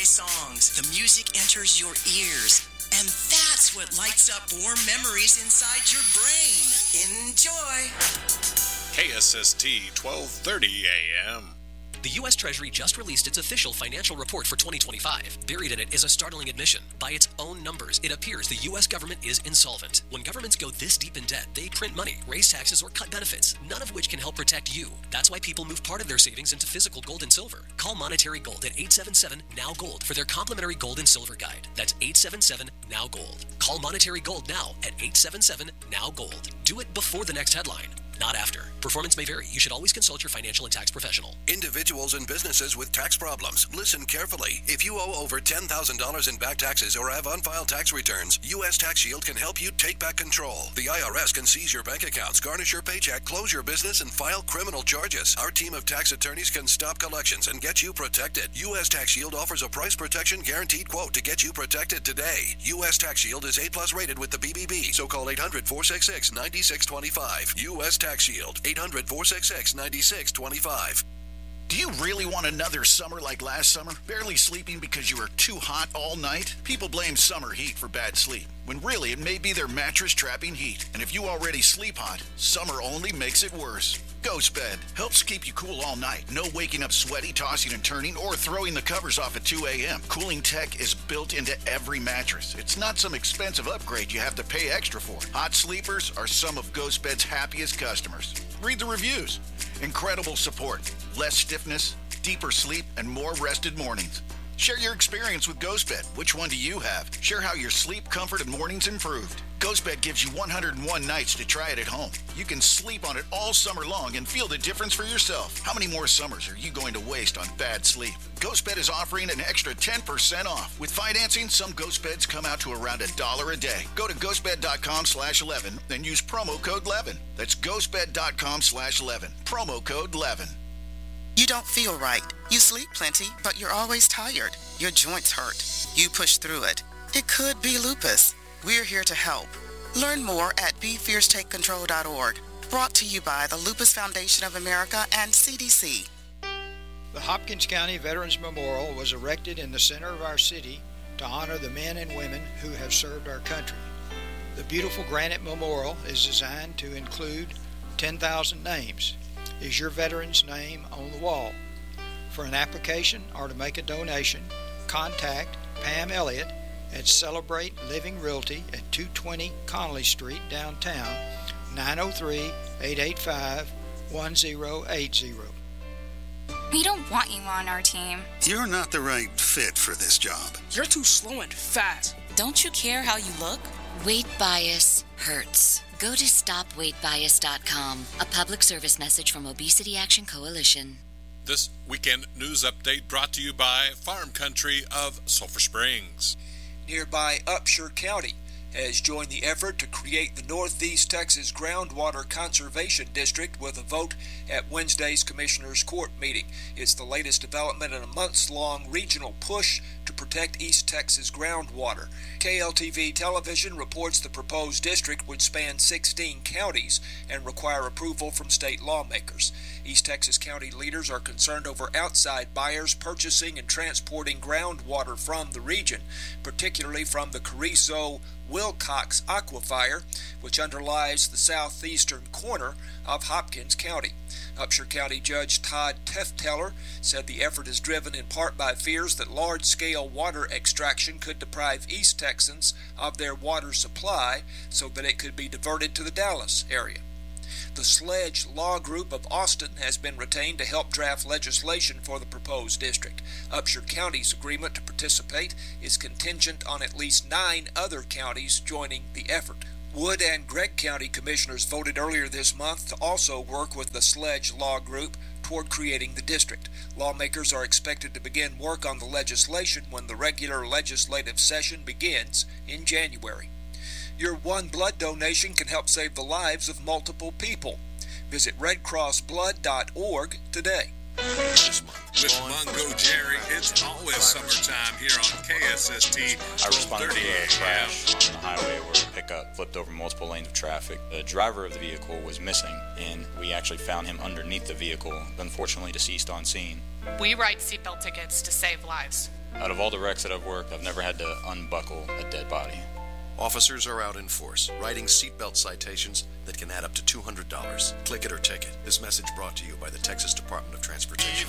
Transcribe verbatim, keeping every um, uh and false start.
songs. The music enters your ears, and that's what lights up warm memories inside your brain. Enjoy. K S S T twelve thirty A M. The U S Treasury just released its official financial report for twenty twenty-five. Buried in it is a startling admission. By its own numbers, it appears the U S government is insolvent. When governments go this deep in debt, they print money, raise taxes, or cut benefits, none of which can help protect you. That's why people move part of their savings into physical gold and silver. Call Monetary Gold at eight seven seven, N O W, GOLD for their complimentary gold and silver guide. That's eight seven seven, N O W, GOLD. Call Monetary Gold now at eight seven seven, N O W, GOLD. Do it before the next headline, not after. Performance may vary. You should always consult your financial and tax professional. Individuals and businesses with tax problems, listen carefully. If you owe over ten thousand dollars in back taxes or have unfiled tax returns, U S Tax Shield can help you take back control. The I R S can seize your bank accounts, garnish your paycheck, close your business, and file criminal charges. Our team of tax attorneys can stop collections and get you protected. U S Tax Shield offers a price protection guaranteed quote to get you protected today. U S Tax Shield is A plus rated with the B B B, so call eight hundred, four six six, nine six two five. U S Tax Shield, eight hundred, four six six, nine six two five. Do you really want another summer like last summer? Barely sleeping because you were too hot all night? People blame summer heat for bad sleep, when really it may be their mattress trapping heat. And if you already sleep hot, summer only makes it worse. Ghost Bed helps keep you cool all night. No waking up sweaty, tossing and turning, or throwing the covers off at two a.m. Cooling tech is built into every mattress. It's not some expensive upgrade you have to pay extra for. Hot sleepers are some of Ghost Bed's happiest customers. Read the reviews. Incredible support, less stiffness, deeper sleep, and more rested mornings. Share your experience with GhostBed. Which one do you have? Share how your sleep, comfort, and mornings improved. GhostBed gives you one hundred one nights to try it at home. You can sleep on it all summer long and feel the difference for yourself. How many more summers are you going to waste on bad sleep? GhostBed is offering an extra ten percent off. With financing, some GhostBeds come out to around a dollar a day. Go to ghostbed.com slash 11 and use promo code eleven. That's ghostbed.com slash 11. Promo code eleven. You don't feel right. You sleep plenty, but you're always tired. Your joints hurt. You push through it. It could be lupus. We're here to help. Learn more at be fierce take control dot org. Brought to you by the Lupus Foundation of America and C D C. The Hopkins County Veterans Memorial was erected in the center of our city to honor the men and women who have served our country. The beautiful granite memorial is designed to include ten thousand names. Is your veteran's name on the wall? For an application or to make a donation, contact Pam Elliott at Celebrate Living Realty at two twenty Connolly Street, downtown, nine oh three, eight eight five, one oh eight oh. We don't want you on our team. You're not the right fit for this job. You're too slow and fast. Don't you care how you look? Weight bias hurts. Go to stop weight bias dot com. A public service message from Obesity Action Coalition. This weekend news update brought to you by Farm Country of Sulphur Springs. Nearby Upshur County has joined the effort to create the Northeast Texas Groundwater Conservation District with a vote at Wednesday's Commissioners' Court meeting. It's the latest development in a months-long regional push to protect East Texas groundwater. K L T V Television reports the proposed district would span sixteen counties and require approval from state lawmakers. East Texas county leaders are concerned over outside buyers purchasing and transporting groundwater from the region, particularly from the Carrizo Wilcox Aquifer, which underlies the southeastern corner of Hopkins County. Upshur County Judge Todd Tefteller said the effort is driven in part by fears that large-scale water extraction could deprive East Texans of their water supply so that it could be diverted to the Dallas area. The Sledge Law Group of Austin has been retained to help draft legislation for the proposed district. Upshur County's agreement to participate is contingent on at least nine other counties joining the effort. Wood and Gregg County commissioners voted earlier this month to also work with the Sledge Law Group toward creating the district. Lawmakers are expected to begin work on the legislation when the regular legislative session begins in January. Your one blood donation can help save the lives of multiple people. Visit red cross blood dot org today. This month with Mungo Jerry, it's always summertime here on K S S T. I responded to a crash on the highway where a pickup flipped over multiple lanes of traffic. The driver of the vehicle was missing, and we actually found him underneath the vehicle, unfortunately deceased on scene. We write seatbelt tickets to save lives. Out of all the wrecks that I've worked, I've never had to unbuckle a dead body. Officers are out in force, writing seatbelt citations that can add up to two hundred dollars. Click it or ticket. This message brought to you by the Texas Department of Transportation.